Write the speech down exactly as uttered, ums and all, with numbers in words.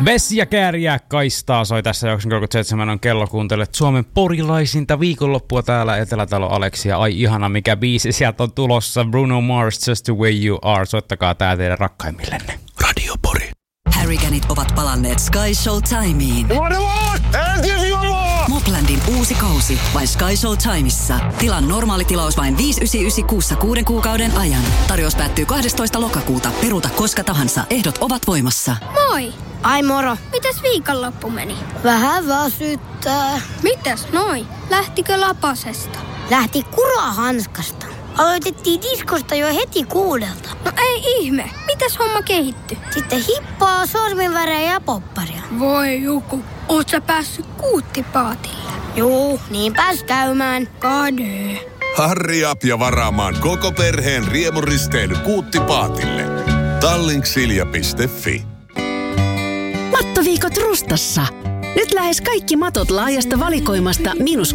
Vessi ja kääriä kaistaa soi tässä yhdeksänkymmentäseitsemän on kello. Kuuntelet Suomen porilaisinta viikonloppua täällä Etelätalo Aleksia. Ai ihana mikä biisi sieltä on tulossa. Bruno Mars, Just the Way You Are. Soittakaa tää teidän rakkaimmillenne. Radio Pori. Harryganit ovat palanneet Sky Showtimeen. Moplandin uusi kausi vain Sky Showtimeissa. Tilan normaali tilaus vain viisi yhdeksänsataayhdeksänkymmentäyhdeksän kuussa kuuden kuukauden ajan. Tarjous päättyy kahdestoista lokakuuta. Peruuta koska tahansa. Ehdot ovat voimassa. Moi! Ai moro! Mitäs viikonloppu meni? Vähän väsyttää. Mitäs noi? Lähtikö lapasesta? Lähti kurahanskasta. Aloitettiin diskosta jo heti kuudelta. No ei ihme. Mitäs homma kehittyi? Sitten hippaa, sormivärejä ja popparia. Voi joku. Oot sä päässyt kuuttipaatille? Juu, niin pääs käymään. Kade. Harri Up ja varaamaan koko perheen riemuristeily Kuuttipaatille. Tallink-silja piste fi. Mattoviikot Rustassa. Nyt lähes kaikki matot laajasta valikoimasta miinus